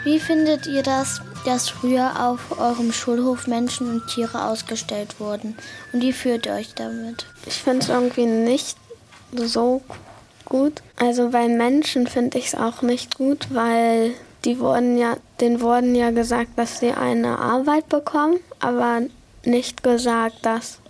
Wie findet ihr das, dass früher auf eurem Schulhof Menschen und Tiere ausgestellt wurden? Und wie fühlt ihr euch damit? Ich finde es irgendwie nicht so gut. Also bei Menschen finde ich es auch nicht gut, weil denen wurden ja gesagt, dass sie eine Arbeit bekommen, aber nicht gesagt, dass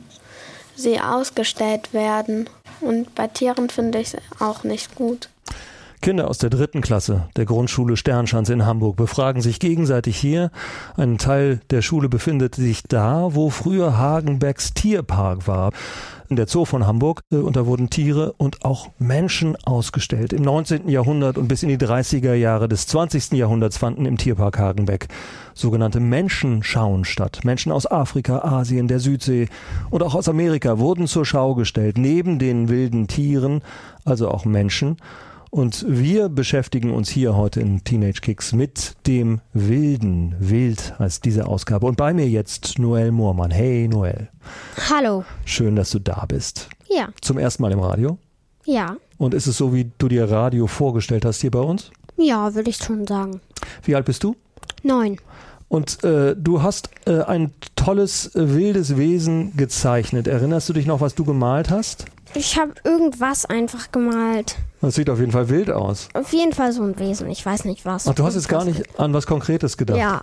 sie ausgestellt werden. Und bei Tieren finde ich es auch nicht gut. Kinder aus der 3. Klasse der Grundschule Sternschanze in Hamburg befragen sich gegenseitig hier. Ein Teil der Schule befindet sich da, wo früher Hagenbecks Tierpark war. In der Zoo von Hamburg. Und da wurden Tiere und auch Menschen ausgestellt. Im 19. Jahrhundert und bis in die 30er Jahre des 20. Jahrhunderts fanden im Tierpark Hagenbeck sogenannte Menschenschauen statt. Menschen aus Afrika, Asien, der Südsee und auch aus Amerika wurden zur Schau gestellt. Neben den wilden Tieren, also auch Menschen. Und wir beschäftigen uns hier heute in Teenage Kicks mit dem Wilden. Wild heißt diese Ausgabe. Und bei mir jetzt Noelle Moormann. Hey Noelle. Hallo. Schön, dass du da bist. Ja. Zum ersten Mal im Radio? Ja. Und ist es so, wie du dir Radio vorgestellt hast hier bei uns? Ja, würde ich schon sagen. Wie alt bist du? 9. Und du hast ein tolles, wildes Wesen gezeichnet. Erinnerst du dich noch, was du gemalt hast? Ich habe irgendwas einfach gemalt. Das sieht auf jeden Fall wild aus. Auf jeden Fall so ein Wesen, ich weiß nicht was. Ach, du hast jetzt gar nicht an was Konkretes gedacht? Ja.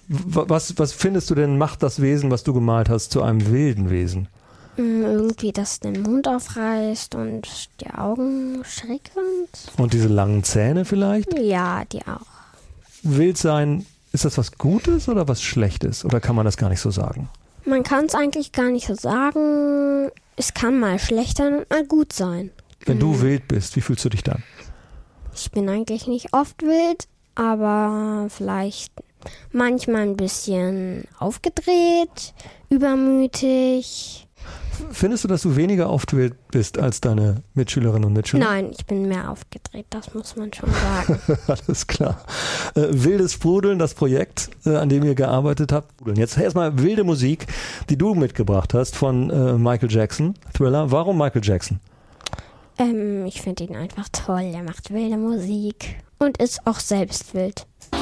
Was findest du denn, macht das Wesen, was du gemalt hast, zu einem wilden Wesen? Irgendwie, dass den Mund aufreißt und die Augen schräg sind. Und diese langen Zähne vielleicht? Ja, die auch. Wild sein, ist das was Gutes oder was Schlechtes? Oder kann man das gar nicht so sagen? Man kann es eigentlich gar nicht so sagen. Es kann mal schlecht sein und mal gut sein. Wenn du wild bist, wie fühlst du dich dann? Ich bin eigentlich nicht oft wild, aber vielleicht manchmal ein bisschen aufgedreht, übermütig. Findest du, dass du weniger oft wild bist als deine Mitschülerinnen und Mitschüler? Nein, ich bin mehr aufgedreht, das muss man schon sagen. Alles klar. Wildes Sprudeln, das Projekt, an dem ihr gearbeitet habt. Jetzt erstmal wilde Musik, die du mitgebracht hast von Michael Jackson, Thriller. Warum Michael Jackson? Ich finde ihn einfach toll. Er macht wilde Musik und ist auch selbst wild.